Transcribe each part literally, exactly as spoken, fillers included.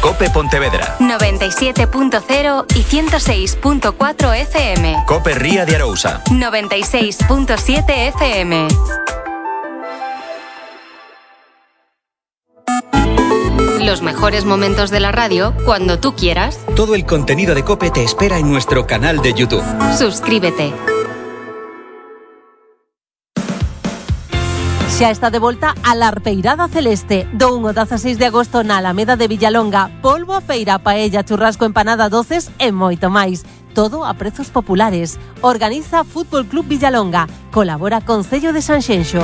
COPE Pontevedra. noventa y siete punto cero y ciento seis punto cuatro F M. COPE Ría de Arousa. noventa y seis punto siete F M. Los mejores momentos de la radio cuando tú quieras. Todo el contenido de COPE te espera en nuestro canal de YouTube. Suscríbete. Xa está de volta a la Arpeirada Celeste. Do un ao dieciséis de agosto na Alameda de Villalonga. Polvo a feira, paella, churrasco, empanada, doces e moito máis. Todo a prezos populares. Organiza Fútbol Club Villalonga. Colabora Concello de Sanxenxo.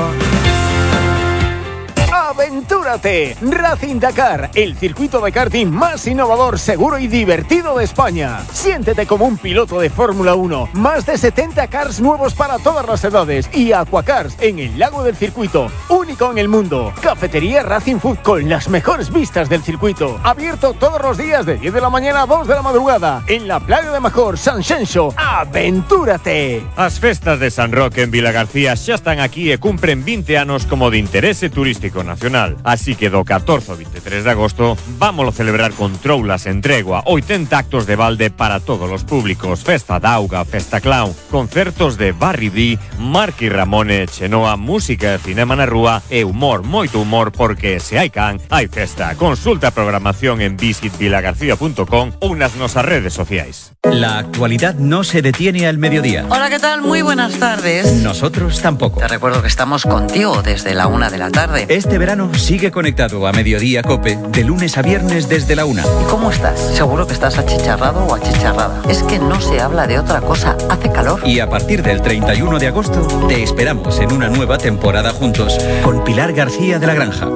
¡Aventúrate! Racing Dakar, el circuito de karting más innovador, seguro y divertido de España. Siéntete como un piloto de Fórmula uno. Más de setenta cars nuevos para todas las edades y aquacars en el lago del circuito, único en el mundo. Cafetería Racing Food con las mejores vistas del circuito. Abierto todos los días de diez de la mañana a dos de la madrugada en la playa de Major, Sanxenxo. ¡Aventúrate! As festas de San Roque en Vilagarcía xa están aquí e cumpren veinte anos como de interese turístico nacional. Así que do catorce ao veintitrés de agosto vámoslo celebrar con troulas en tregua, oitenta actos de balde para todos los públicos, festa d'auga, festa clown, concertos de Barry B, Marky Ramone, Chenoa, música e cinema na rúa e humor, moito humor, porque se hai can, hai festa. Consulta a programación en visit vilagarcía punto com ou nas nosas redes sociais. La actualidad no se detiene al mediodía. Hola, ¿qué tal? Muy buenas tardes. Nosotros tampoco. Te recuerdo que estamos contigo desde la una de la tarde. Este verano sigue conectado a Mediodía COPE de lunes a viernes desde la una. ¿Y cómo estás? Seguro que estás achicharrado o achicharrada. Es que no se habla de otra cosa. Hace calor. Y a partir del treinta y uno de agosto te esperamos en una nueva temporada juntos con Pilar García de la Granja.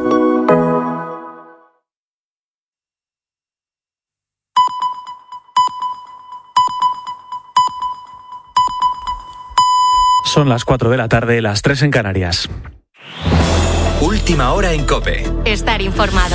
Son las cuatro de la tarde, las tres en Canarias. Última hora en COPE. Estar informado.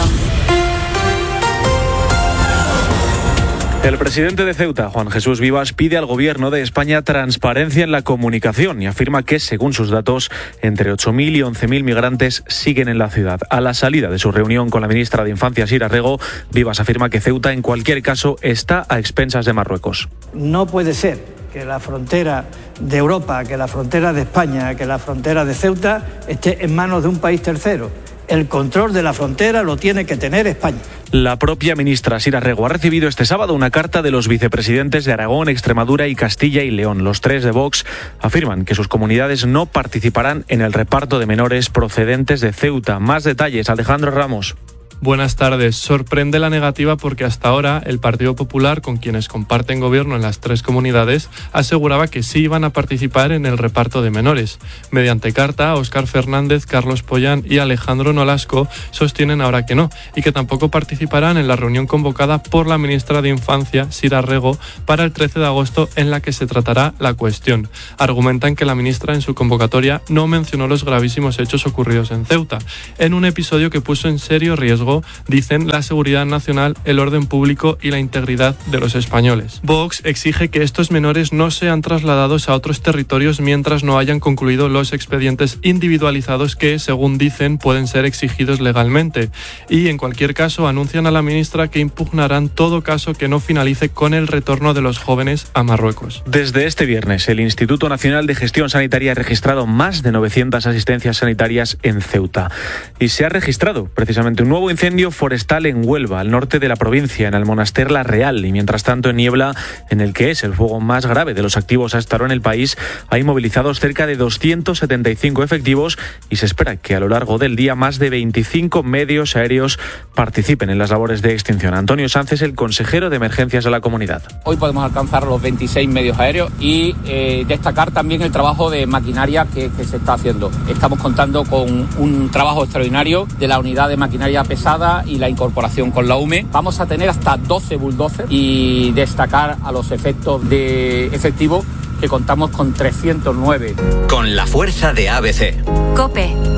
El presidente de Ceuta, Juan Jesús Vivas, pide al gobierno de España transparencia en la comunicación y afirma que, según sus datos, entre ocho mil y once mil migrantes siguen en la ciudad. A la salida de su reunión con la ministra de Infancia, Sira Rego, Vivas afirma que Ceuta, en cualquier caso, está a expensas de Marruecos. No puede ser que la frontera de Europa, que la frontera de España, que la frontera de Ceuta esté en manos de un país tercero. El control de la frontera lo tiene que tener España. La propia ministra Sira Rego ha recibido este sábado una carta de los vicepresidentes de Aragón, Extremadura y Castilla y León. Los tres de Vox afirman que sus comunidades no participarán en el reparto de menores procedentes de Ceuta. Más detalles, Alejandro Ramos. Buenas tardes. Sorprende la negativa porque hasta ahora el Partido Popular, con quienes comparten gobierno en las tres comunidades, aseguraba que sí iban a participar en el reparto de menores. Mediante carta, Óscar Fernández, Carlos Pollán y Alejandro Nolasco sostienen ahora que no, y que tampoco participarán en la reunión convocada por la ministra de Infancia, Sira Rego, para el trece de agosto, en la que se tratará la cuestión. Argumentan que la ministra en su convocatoria no mencionó los gravísimos hechos ocurridos en Ceuta, en un episodio que puso en serio riesgo, dicen, la seguridad nacional, el orden público y la integridad de los españoles. Vox exige que estos menores no sean trasladados a otros territorios mientras no hayan concluido los expedientes individualizados que, según dicen, pueden ser exigidos legalmente. Y, en cualquier caso, anuncian a la ministra que impugnarán todo caso que no finalice con el retorno de los jóvenes a Marruecos. Desde este viernes, el Instituto Nacional de Gestión Sanitaria ha registrado más de novecientas asistencias sanitarias en Ceuta. Y se ha registrado precisamente un nuevo incendio forestal en Huelva, al norte de la provincia, en Almonaster La Real, y mientras tanto en Niebla, en el que es el fuego más grave de los activos hasta ahora en el país, hay movilizados cerca de doscientos setenta y cinco efectivos y se espera que a lo largo del día más de veinticinco medios aéreos participen en las labores de extinción. Antonio Sánchez, el consejero de emergencias de la comunidad. Hoy podemos alcanzar los veintiséis medios aéreos y eh, destacar también el trabajo de maquinaria que, que se está haciendo. Estamos contando con un trabajo extraordinario de la unidad de maquinaria pesada y la incorporación con la U M E. Vamos a tener hasta doce bulldozers y destacar a los efectos de efectivo que contamos con trescientos nueve. Con la fuerza de A B C. COPE.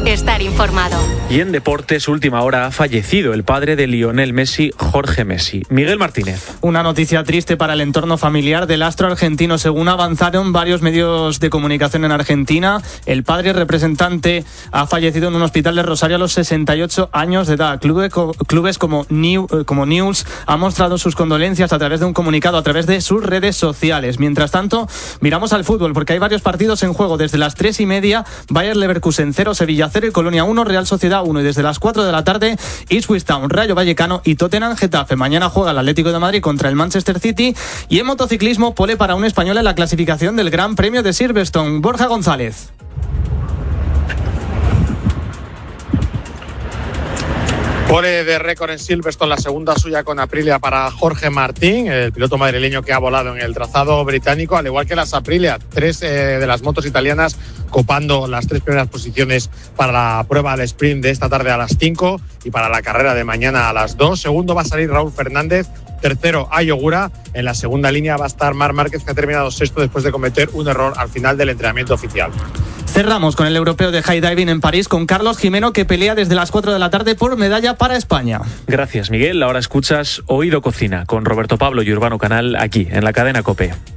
estar informado. Y en deportes, última hora, ha fallecido el padre de Lionel Messi, Jorge Messi. Miguel Martínez. Una noticia triste para el entorno familiar del astro argentino. Según avanzaron varios medios de comunicación en Argentina, el padre representante ha fallecido en un hospital de Rosario a los sesenta y ocho años de edad. Clubes, clubes como, New, como News han mostrado sus condolencias a través de un comunicado, a través de sus redes sociales. Mientras tanto, miramos al fútbol porque hay varios partidos en juego. Desde las tres y media, Bayer Leverkusen cero, Sevilla cero y Colonia uno, Real Sociedad uno. Y desde las cuatro de la tarde, Ipswich Town, Rayo Vallecano y Tottenham Getafe. Mañana juega el Atlético de Madrid contra el Manchester City. Y en motociclismo, pole para un español en la clasificación del Gran Premio de Silverstone. Borja González. Pole de récord en Silverstone, la segunda suya con Aprilia para Jorge Martín, el piloto madrileño que ha volado en el trazado británico, al igual que las Aprilia, tres eh, de las motos italianas copando las tres primeras posiciones para la prueba al sprint de esta tarde a las cinco y para la carrera de mañana a las dos. Segundo va a salir Raúl Fernández, tercero Ayogura, en la segunda línea va a estar Marc Márquez, que ha terminado sexto después de cometer un error al final del entrenamiento oficial. Cerramos con el europeo de high diving en París con Carlos Jimeno, que pelea desde las cuatro de la tarde por medalla para España. Gracias, Miguel. Ahora escuchas Oído Cocina con Roberto Pablo y Urbano Canal aquí en la cadena COPE.